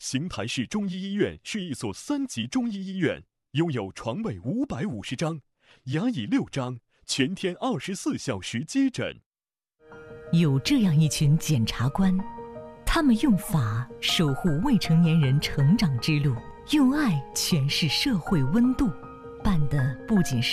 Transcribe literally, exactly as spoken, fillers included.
邢台市中医医院是一所三级中医医院，拥有床位五百五十张，牙椅六张，全天二十四小时接诊。 有这样一群检察官，他们用法守护未成年人成长之路，用爱诠释社会温度，办的不仅是